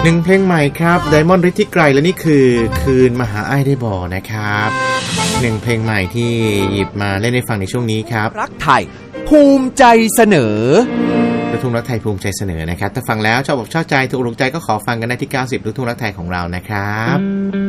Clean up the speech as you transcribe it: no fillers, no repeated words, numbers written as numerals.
หนึ่งเพลงใหม่ครับไดมอนด์ฤทธิไกรและนี่คือคืนมาหาอ้ายได้บ่นะครับหนึ่งเพลงใหม่ที่หยิบมาเล่นให้ฟังในช่วงนี้ครับรักไทยภูมิใจเสนอลูกทุ่งรักไทยภูมิใจเสนอนะครับถ้าฟังแล้วชอบอกชอบใจถูกอกถูกใจก็ขอฟังกันได้ที่90ลูกทุ่งรักไทยของเรานะครับ